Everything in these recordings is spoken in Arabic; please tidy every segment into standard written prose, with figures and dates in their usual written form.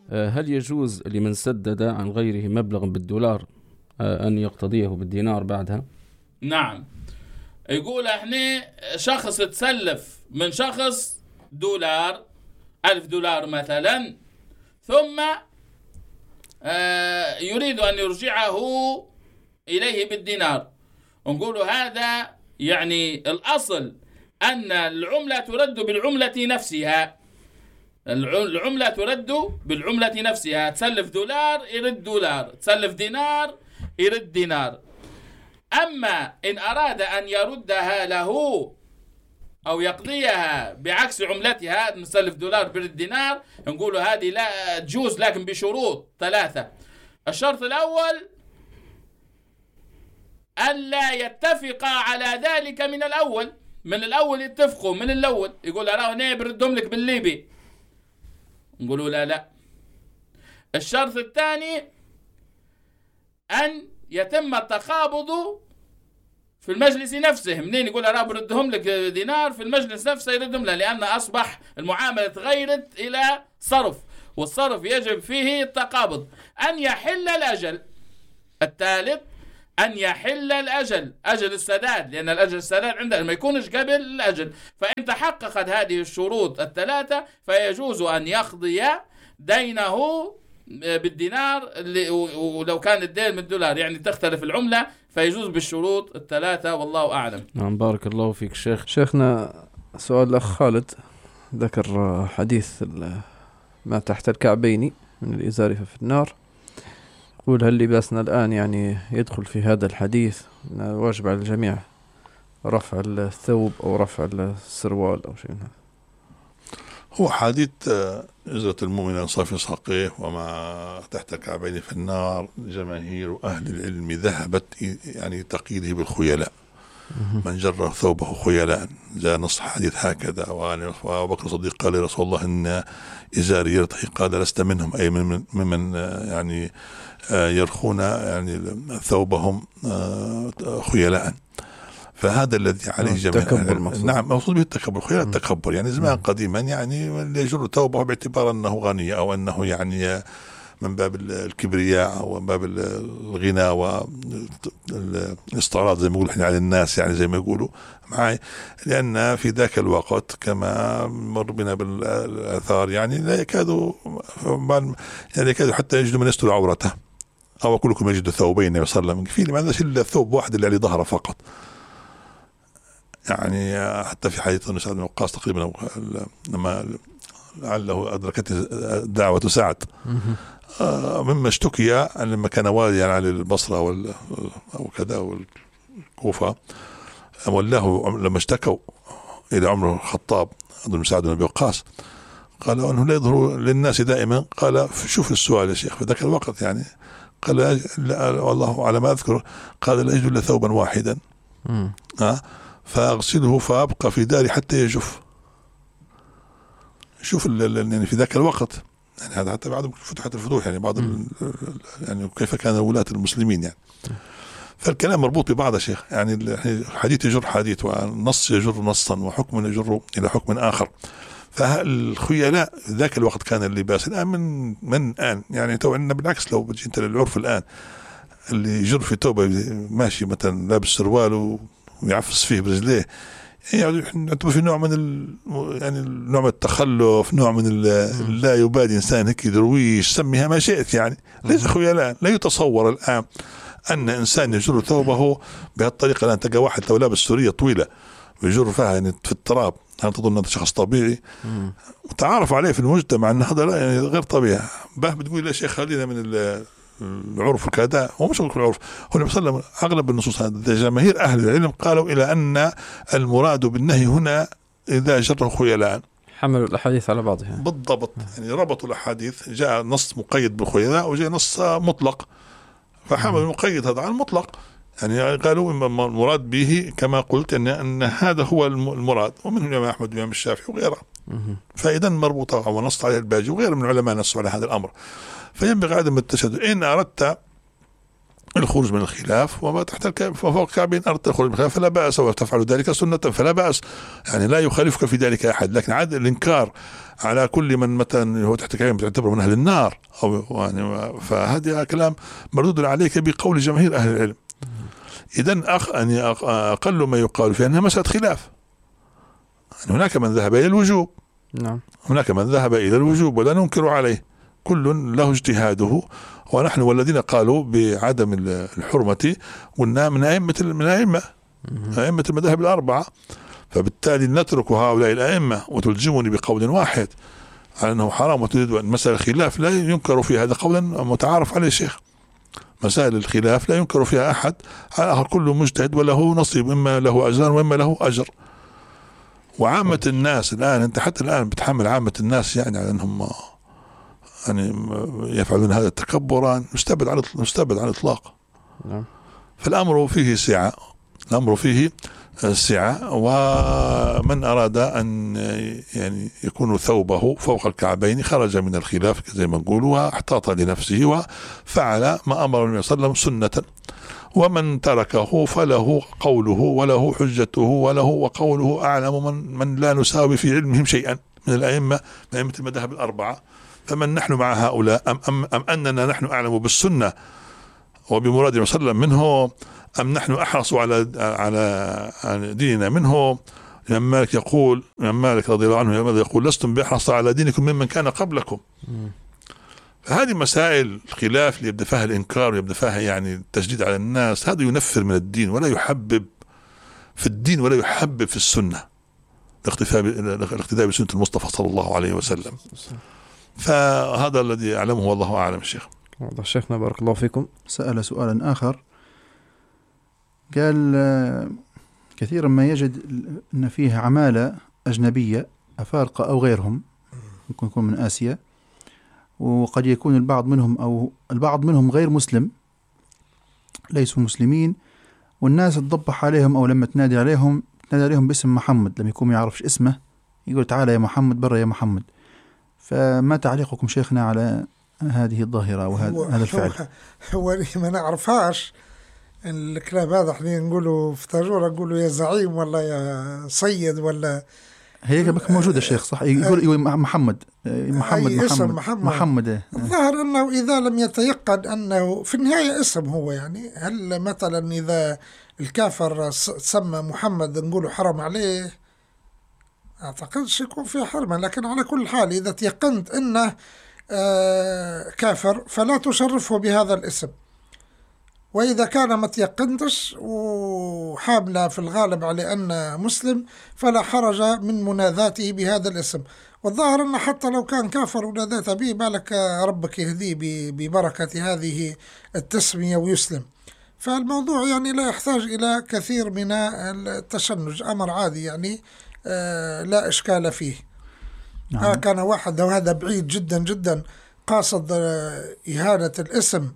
هل يجوز لمن سدد عن غيره مبلغ بالدولار أن يقتضيه بالدينار بعدها؟ نعم، يقول احنا شخص تسلف من شخص دولار، $1000 مثلا، ثم يريد أن يرجعه إليه بالدينار، ونقول هذا يعني الأصل أن العملة ترد بالعملة نفسها. العملة ترد بالعملة نفسها. تسلف دولار يرد دولار، تسلف دينار يرد دينار. أما إن أراد أن يردها له أو يقضيها بعكس عملتها، نسلف دولار برد دينار، نقول هذه لا تجوز، لكن بشروط 3. الشرط الأول ألا يتفقا على ذلك من الأول. من الأول يتفقوا، من الأول يقول أراه هنا بردهم لك بالليبي، نقولوا لا. الشرط الثاني أن يتم التقابض في المجلس نفسه. منين يقول أراه بردهم لك دينار، في المجلس نفسه يردهم له، لأن أصبح المعاملة تغيرت إلى صرف، والصرف يجب فيه التقابض. أن يحل الأجل. الثالث أن يحل الأجل، أجل السداد، لأن الأجل السداد عندنا ما يكونش قبل الأجل. فإن تحققت هذه الشروط 3 فيجوز أن يقضي دينه بالدينار، ولو كان الدين من الدولار يعني تختلف العملة، فيجوز بالشروط 3. والله أعلم. نعم، بارك الله فيك شيخنا. سؤال الأخ خالد ذكر حديث ما تحت الكعبين من الإزار في النار، يقول هل لباسنا الآن يعني يدخل في هذا الحديث؟ واجب على الجميع رفع الثوب أو رفع السروال أو شيء. هو حديث إزرة المؤمن صافي ساقيه وما تحت كعبين في النار. جماهير أهل العلم ذهبت يعني تقييده بالخيلاء، من جر ثوبه خيلاء. جاء نص حديث هكذا. وأبو بكر الصديق قال لرسول الله إن إزاري يرتخي، قال لست منهم، أي ممن يعني يرخون يعني ثوبهم خيلاء. فهذا الذي عليه جميع. نعم، مقصود به التكبر. خيلاء التكبر يعني زمان قديما يعني اللي يجر ثوبه باعتبار أنه غني، أو أنه يعني من باب الكبرياء أو من باب الغنى والاستعراض زي ما يقولوا احنا على الناس، يعني زي ما يقولوا معي. لأن في ذاك الوقت كما مر بنا بالآثار يعني لا يكادوا حتى يجدوا من يستر عورته، أو كلكم يجدوا ثوبين النبي صلى الله عليه وسلم. في لماذا إلا ثوب واحد اللي عليه ظهره فقط. يعني حتى في حديث سعد بن وقاص تقريبا لما لعله أدركته دعوة سعد، مما اشتكي لما كان واليا على البصرة أو كذا والكوفة، ولاه لما اشتكوا إلى عمر الخطاب أظن سعد بن وقاص، قال أنه لا يظهر للناس دائما. قال شوف السؤال يا شيخ في ذاك الوقت يعني، قال والله على ما أذكر، قال لا أجد إلا ثوبا واحدا فأغسله فأبقى في داري حتى يجف. شوف يعني في ذاك الوقت يعني هذا حتى بعد فتحت الفتوح يعني بعض يعني كيف كان ولاة المسلمين يعني. فالكلام مربوط ببعض يا شيخ، يعني حديث يجر حديث، ونص يجر نصا، وحكم يجر إلى حكم آخر. فالخيلاء ذاك الوقت كان اللباس. الآن من الآن يعني تو عندنا بالعكس، لو بتجي انت للعرف الآن اللي يجر في توبة ماشي مثلا لابس سروال ويعفص فيه برجليه، يعني نعتبر في نوع من يعني نوع من التخلف، نوع من لا يبالي إنسان هيك درويش، سميها ما شئت يعني. ليس خيلاء. لا يتصور الآن أن إنسان يجر ثوبه بهالطريقة. الآن تلقى واحد لو لابس سورية طويلة ويجر فيها يعني في التراب، هل تظن هذا شخص طبيعي؟ وتعرف عليه في المجتمع أن هذا لا يعني غير طبيعي. بتقول يا شيخ خلينا من العرف وكذا. هو مش العرف، هو النبي صلى الله عليه وسلم أغلب النصوص هذا جماهير أهل العلم قالوا إلى أن المراد بالنهي هنا إذا جره خيلاء. حملوا الأحاديث على بعضها بالضبط، يعني ربطوا الأحاديث، جاء نص مقيد بالخيلاء وجاء نص مطلق، فحملوا المقيد هذا على المطلق. يعني قالوا المراد به كما قلت أن هذا هو المراد، ومنهم الإمام أحمد والإمام الشافعي وغيره. فإذا مربوطة ونص عليه الباجي وغيره من العلماء نصوا على هذا الأمر. فينبغي عدم التشدد. إن أردت الخروج من الخلاف، وما تحت فوق الكعبين أرض الخروج من الخلاف فلا بأس، وتفعل ذلك سنة فلا بأس، يعني لا يخالفك في ذلك أحد. لكن عاد الإنكار على كل من مثلا هو تحت الكعبين تعتبر من أهل النار أو يعني، فهذا كلام مردود عليك بقول جماهير أهل العلم. إذن يعني أقل ما يقال في أنها مسألة خلاف. يعني هناك من ذهب إلى الوجوب، نعم، هناك من ذهب إلى الوجوب ولا ننكر عليه، كل له اجتهاده. ونحن والذين قالوا بعدم الحرمة قلنا من أئمة المذاهب الأربعة، فبالتالي نترك هؤلاء الأئمة وتلزمني بقول واحد على أنه حرام، وتريد أن مسألة الخلاف لا ينكر فيها، هذا قولا متعارف عليه الشيخ. مسائل الخلاف لا ينكر فيها أحد، على كل مجتهد وله نصيب، إما له أجر وإما له أجر. وعامة الناس الآن، أنت حتى الآن بتحمل عامة الناس يعني على أنهم يعني يفعلون هذا تكبرا مستبد على الإطلاق. نعم. فالأمر فيه سعة، الأمر فيه سعة، ومن أراد أن يعني يكون ثوبه فوق الكعبين خرج من الخلاف زي ما نقول، واحتاط لنفسه وفعل ما أمر النبي صلى الله عليه وسلم سنة. ومن تركه فله قوله وله حجته وله وقوله أعلم من لا نساوي في علمهم شيئا من الأئمة المذاهب الأربعة. فمن نحن مع هؤلاء أم أننا نحن أعلم بالسنة وبمراد النبي صلى الله عليه وسلم منه، أم نحن أحرص على ديننا منه؟ الإمام مالك يقول، الإمام مالك رضي الله عنه يقول لستم بأحرص على دينكم ممن كان قبلكم. فهذه مسائل الخلاف اللي يبدأ فيها الإنكار ويبدأ فيها يعني التشديد على الناس، هذا ينفر من الدين ولا يحبب في الدين ولا يحبب في السنة، الاقتداء بسنة المصطفى صلى الله عليه وسلم. فهذا الذي أعلمه والله أعلم. الشيخ والله شيخنا بارك الله فيكم سأل سؤالا آخر، قال كثيرا ما يجد أن فيه عمالة أجنبية أفارقة أو غيرهم، ممكن يكون من آسيا، وقد يكون البعض منهم غير مسلم، ليسوا مسلمين، والناس تضبح عليهم أو لما تنادي عليهم باسم محمد، لما يكون ما يعرفش اسمه يقول تعالى يا محمد، برا يا محمد. فما تعليقكم شيخنا على هذه الظاهرة وهذا الفعل؟ هو ما نعرفهاش الكلام هذا، احنا نقولوا في تاجورة نقولوا يا زعيم ولا يا سيد ولا هي موجودة الشيخ صح، يقول محمد الظاهر أنه إذا لم يتيقن أنه في النهاية اسم هو، يعني هل مثلا إذا الكافر سمى محمد نقوله حرم عليه؟ أعتقدش يكون فيه حرمة، لكن على كل حال إذا تيقنت أنه كافر فلا تشرفه بهذا الاسم، وإذا كان ما تيقنتش وحاملة في الغالب على أن مسلم فلا حرج من مناذاته بهذا الاسم. والظاهر أن حتى لو كان كافر وناديت به بالك ربك يهديه ببركة هذه التسمية ويسلم. فالموضوع يعني لا يحتاج إلى كثير من التشنج، أمر عادي يعني لا إشكال فيه. نعم. كان واحد وهذا بعيد جدا جدا قاصد إهانة الاسم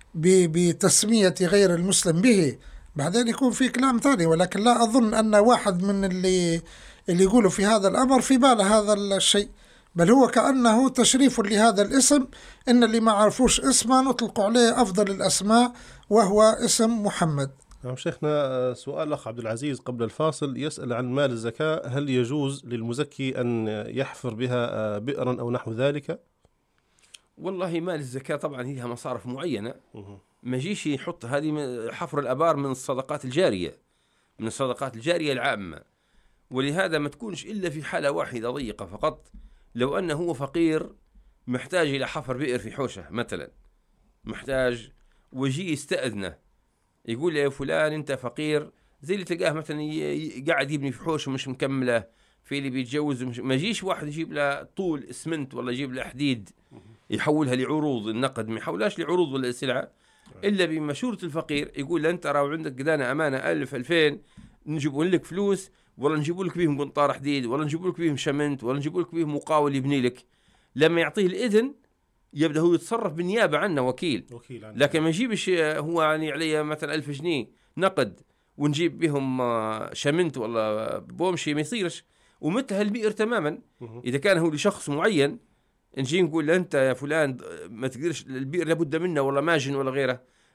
بتسمية غير المسلم به، بعدين يكون في كلام ثاني. ولكن لا أظن أن واحد من اللي يقولوا في هذا الأمر في باله هذا الشيء، بل هو كأنه تشريف لهذا الاسم، إن اللي ما عرفوش اسمه نطلق عليه أفضل الأسماء وهو اسم محمد. نعم شيخنا، سؤال الأخ عبد العزيز قبل الفاصل يسأل عن مال الزكاة، هل يجوز للمزكي أن يحفر بها بئرا أو نحو ذلك؟ والله مال الزكاة طبعا هي مصارف معينة، ما جيش يحط هذه حفر الأبار من الصدقات الجارية، من الصدقات الجارية العامة، ولهذا ما تكونش إلا في حالة واحدة ضيقة فقط، لو أنه هو فقير محتاج إلى حفر بئر في حوشة مثلا، محتاج ويجي يستأذنه يقول يا فلان أنت فقير، زي اللي تلقاه مثلا قاعد يبني في حوشة مش مكملة، في اللي بيتجوز ما يجيش واحد يجيب له طول اسمنت ولا يجيب له حديد يحولها لعروض النقد، ما يحولهاش لعروض ولا سلعة إلا بمشورة الفقير، يقول أنت راو عندك قدانا أمانة 1000-2000 نجيبوا لك فلوس، ولا نجيبوا لك بيهم قنطار حديد، ولا نجيبوا لك بيهم شمنت، ولا نجيبوا لك بيهم مقاول يبني لك. لما يعطيه الإذن يبدأ هو يتصرف بالنيابة عنه وكيل لكن ما يجيبش هو يعني عليه مثلا 1000 جنيه نقد ونجيب بهم شمنت ولا بومشي، ما يصيرش. ومثل هالبئر تماما، إذا كان هو لشخص معين نجي نقول أنت يا فلان ما تقدرش البئر لابد منه ولا ماجن ولا غيره،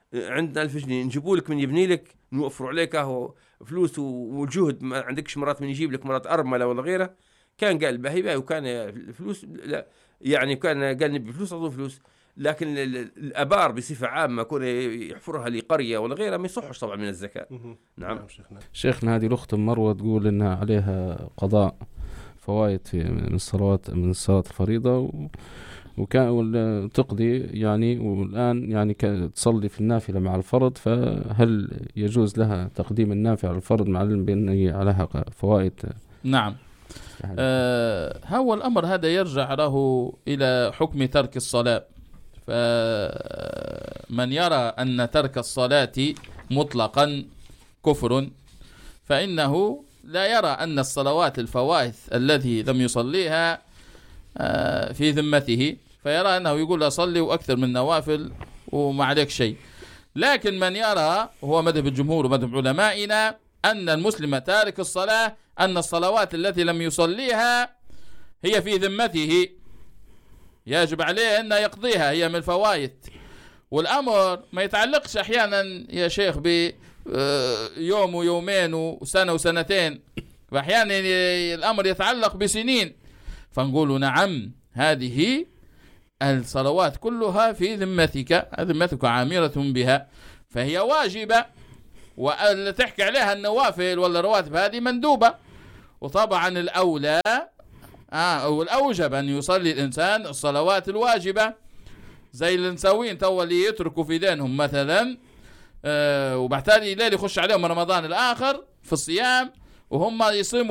عندنا 1000 جنيه نجيبوا لك من يبني لك، نوفروا عليك اهو فلوس وجهد، ما عندكش مرات من يجيب لك مرات ارمله ولا غيره. كان قال باهي وكان الفلوس لا يعني كان قال نبي فلوس اعطوه فلوس. لكن الابار بصفه عامه كون يحفرها لقريه ولا غيرها ما يصحش طبعا من الزكاه. نعم شيخنا هذه الاخت مروه تقول انها عليها قضاء فوائد من الصلوات، من الصلاه الفريضه، وكان تقضي يعني، والآن يعني تصلي في النافلة مع الفرض، فهل يجوز لها تقديم النافلة على الفرض مع العلم بأن عليها فوائد؟ نعم. هو الأمر هذا يرجع له إلى حكم ترك الصلاة. فمن يرى أن ترك الصلاة مطلقا كفر، فإنه لا يرى أن الصلوات الفوائد التي لم يصليها في ذمته، فيرى أنه يقول أصلي وأكثر من نوافل وما عليك شيء. لكن من يرى، وهو مذهب الجمهور ومذهب علمائنا، أن المسلم تارك الصلاة، أن الصلوات التي لم يصليها هي في ذمته، يجب عليه أن يقضيها، هي من الفوائد. والأمر ما يتعلقش أحيانا يا شيخ بيوم ويومين وسنة وسنتين، وأحيانا الأمر يتعلق بسنين. فنقول نعم، هذه الصلوات كلها في ذمتك عامرة بها، فهي واجبة، واللي تحكي عليها النوافل ولا رواتب هذه مندوبة. وطبعا الأولى أو الأوجب أن يصلي الإنسان الصلوات الواجبة، زي اللي نسوين تو اللي يتركوا في دينهم مثلا، وبعتالي ليل يخش عليهم رمضان الآخر في الصيام وهم يصيموا